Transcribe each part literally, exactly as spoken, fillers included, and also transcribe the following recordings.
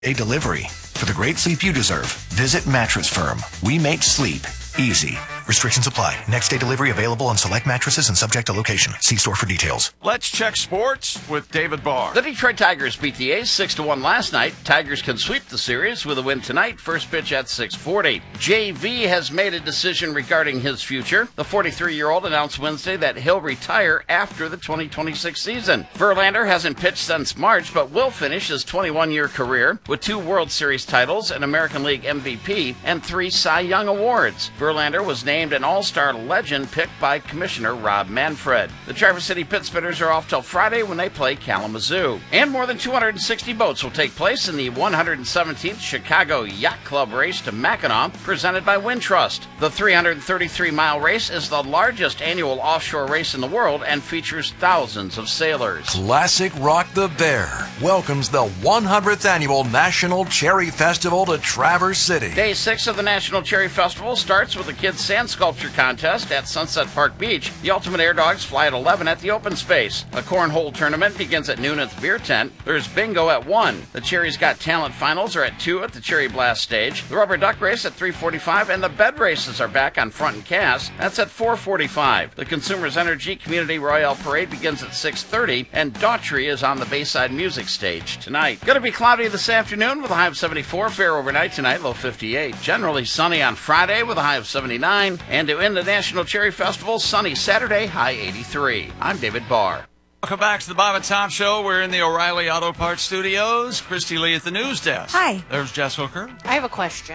A delivery. For the great sleep you deserve, visit Mattress Firm. We make sleep easy. Restrictions apply. Next day delivery available on select mattresses and subject to location. See store for details. Let's check sports with David Barr. The Detroit Tigers beat the A's six to one last night. Tigers can sweep the series with a win tonight. First pitch at six forty. J V has made a decision regarding his future. The forty-three-year-old announced Wednesday that he'll retire after the twenty twenty-six season. Verlander hasn't pitched since March, but will finish his twenty-one-year career with two World Series titles, an American League M V P, and three Cy Young awards. Verlander was named an all-star legend picked by Commissioner Rob Manfred. The Traverse City Pit Spinners are off till Friday when they play Kalamazoo. And more than two hundred sixty boats will take place in the one hundred seventeenth Chicago Yacht Club Race to Mackinac, presented by Wintrust. The three hundred thirty-three mile race is the largest annual offshore race in the world and features thousands of sailors. Classic Rock the Bear welcomes the one hundredth Annual National Cherry Festival to Traverse City. Day six of the National Cherry Festival starts with a kids' sand sculpture contest at Sunset Park Beach. The Ultimate Air Dogs fly at eleven at the open space. A cornhole tournament begins at noon at the beer tent. There's bingo at one. The Cherry's Got Talent finals are at two at the Cherry Blast stage. The Rubber Duck Race at three forty-five, and the bed races are back on Front and Cass. That's at four forty-five. The Consumers Energy Community Royale Parade begins at six thirty, and Daughtry is on the Bayside Music stage tonight. Going to be cloudy this afternoon with a high of seventy-four. Fair overnight tonight, low fifty-eight. Generally sunny on Friday with a high of seventy-nine. And to end the National Cherry Festival, sunny Saturday, high eighty-three. I'm David Barr. Welcome back to the Bob and Tom Show. We're in the O'Reilly Auto Parts Studios. Christy Lee at the news desk. Hi. There's Jess Hooker. I have a question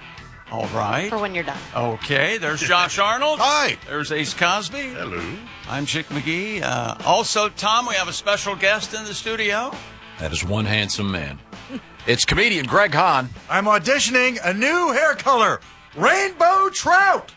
All right. for when you're done. Okay. There's Josh Arnold. Hi. There's Ace Cosby. Hello. I'm Chick McGee. Uh, also, Tom, we have a special guest in the studio. That is one handsome man. It's comedian Greg Hahn. I'm auditioning a new hair color. Rainbow trout.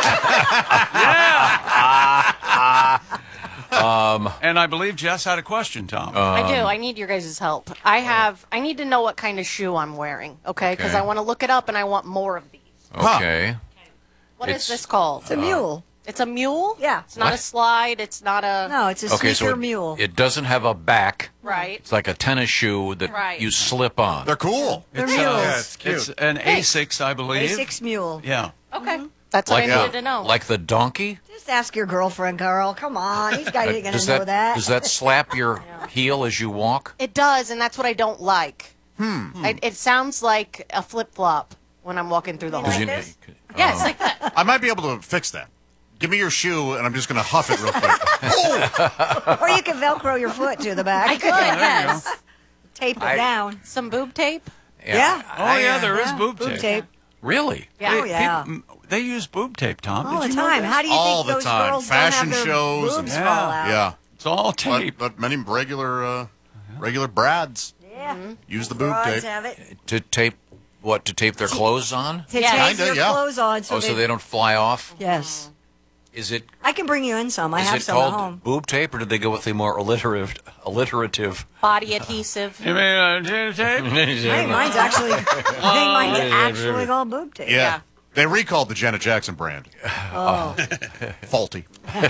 um, and I believe Jess had a question, Tom. Um, I do. I need your guys' help. I have. I need to know what kind of shoe I'm wearing. Okay, because Okay. I want to look it up and I want more of these. Okay. What It's- is this called? It's a mule. It's a mule. Yeah. It's not What? a slide. It's not a. No, it's a Okay, so sneaker it, mule. it doesn't have a back. Right. It's like a tennis shoe that Right. you slip on. They're cool. They're It's, mules. uh, Yeah, it's cute. It's an Asics, I believe. Asics mule. Yeah. Okay. That's like what I the, needed to know. Like the donkey? Just ask your girlfriend, Carl. Come on. These guys ain't going does to know that, that. Does that slap your heel as you walk? It does, and that's what I don't like. Hmm. I, it sounds like a flip flop when I'm walking through the hall. Does you- this? Yeah, it's like that. I might be able to fix that. Give me your shoe, and I'm just going to huff it real quick. Or you can Velcro your foot to the back. I could, yes. Tape it I- down. Some boob tape. Yeah. Oh, yeah, I, uh, there is Yeah, boob, boob tape. tape. Really? Yeah. Oh, yeah. People, they use boob tape, Tom. All Did the you know time. this? How do you All think the those time. girls Fashion don't have their shows boobs and- fall Yeah. out? Yeah. It's all But, tape. but many regular uh, regular brads Yeah. use the boob Broads tape. have it. To tape what? To tape their clothes on? To Yeah. tape Kinda, your yeah. clothes on so, Oh, so they don't fly off? Yes. Is it I can bring you in some. I is have it some at called home. boob tape, or did they go with the more alliterative alliterative? Body adhesive. You mean uh, tape? Hey, mine's actually, I think mine's actually called boob tape. Yeah. Yeah. They recalled the Janet Jackson brand. Oh. Faulty.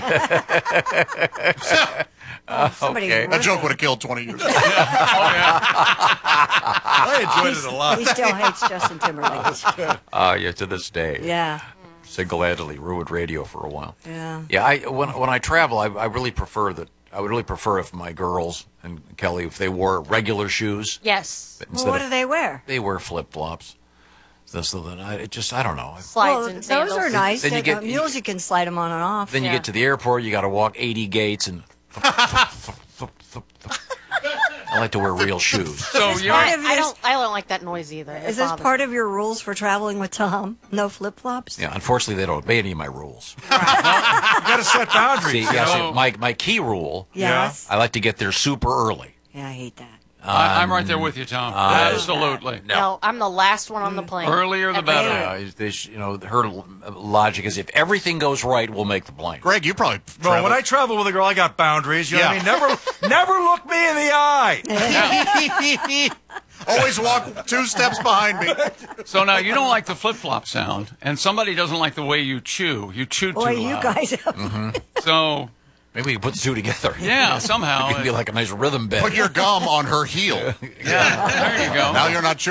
Somebody Okay. That joke would have killed twenty years ago. I enjoyed it a lot. He still hates Justin Timberlake. He's a kid. Uh, yeah, to this day. Yeah. Single-handedly ruined radio for a while. Yeah. Yeah, I when when I travel, I, I really prefer that. I would really prefer if my girls and Kelly, if they wore regular shoes Yes. instead Well, what of do they wear? they wear flip flops. So then I it just I don't know. Slides Well, and those sandals. are nice. Then you They- get- uh, mules, you can slide them on and off. Then you Yeah. get to the airport, you got to walk eighty gates and. I like to wear real shoes. So you're I, Part of I this- don't. I don't like that noise either. It Is this bothers part me. of your rules for traveling with Tom? No flip flops? Yeah, unfortunately, they don't obey any of my rules. You got to set boundaries. See, you yeah, know? see, my my key rule, Yes. I like to get there super early. Yeah, I hate that. I, I'm right there with you, Tom. Absolutely. No, I'm the last one on the plane. Earlier the Every better. day. Uh, they, sh- you know, her l- logic is if everything goes right, we'll make the plane. Greg, you probably Well, travel. when I travel with a girl, I got boundaries. You know Yeah. what I mean? Never, never look me in the eye. Always walk two steps behind me. So now you don't like the flip flop sound, and somebody doesn't like the way you chew. You chew Boy, too you loud. guys have. So Maybe we can put the two together. Yeah, somehow. It can be like a nice rhythm bed. Put your gum on her heel. Yeah, there you go. Now you're not